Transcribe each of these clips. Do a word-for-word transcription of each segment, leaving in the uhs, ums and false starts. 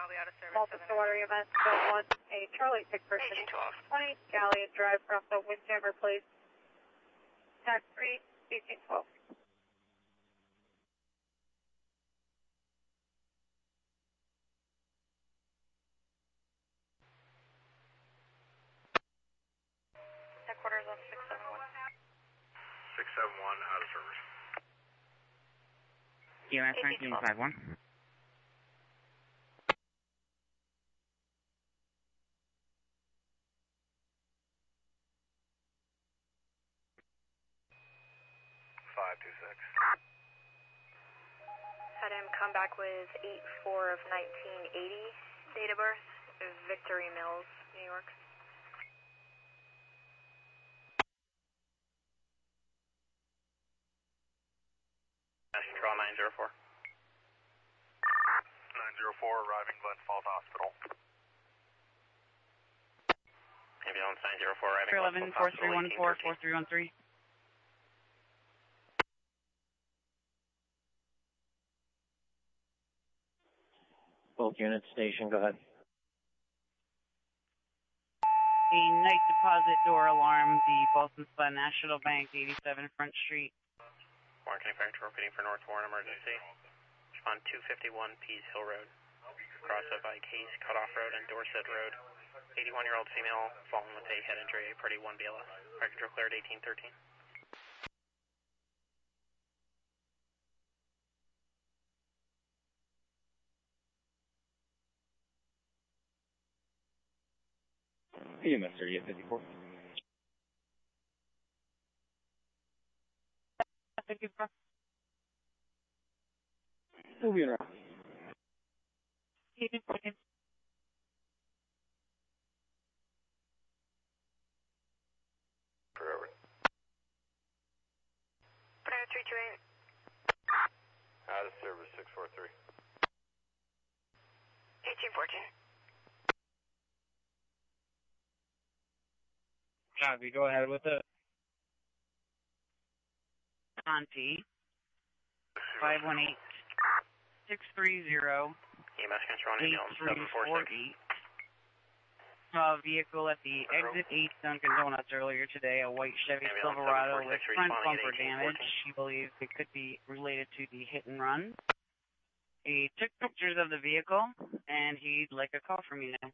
I'll be out of service. Multiple water E M S, zone one, a Charlie six person, eighteen twelve. twenty, Galleon Drive, Rockville, Windjammer, please. Tax three, eighteen twelve. Headquarters on six seven one. six seven one, out of service. E M S nineteen five one. five two six. Had him come back with eight four of nineteen eighty, date of birth, Victory Mills, New York. Control nine zero four. nine zero four, arriving Glen Falls Hospital. Ambulance nine zero four, arriving eleven, Glen Falls four three one four, four three one three. Both units station, go ahead. A night deposit door alarm, the Boston Spa National Bank, eighty-seven Front Street. Warren County Fire Control repeating for North Warren emergency. On two fifty-one Pease Hill Road. Crossed by Case Cutoff Road and Dorset Road. eighty-one-year-old female fallen with a head injury, party one B L S. Fire Control cleared eighteen thirteen. E M S thirty-eight fifty-four. fifty-four. Moving around. Forever. Prayer three two eight. Out of service, six four three. eighteen fourteen. Copy, go ahead with it. Conti, five one eight, six three zero, E M S control eight ambulance three seven four four six. eight. Saw a vehicle at the exit eight Dunkin' Donuts earlier today, a white Chevy Ambulance Silverado seven four with six front responding at bumper eighteen damage. fourteen. She believes it could be related to the hit and run. He took pictures of the vehicle, and he'd like a call from you now.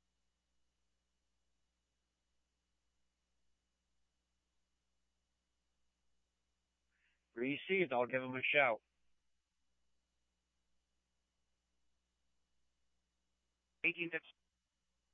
Received, I'll give him a shout. eighteen fifty.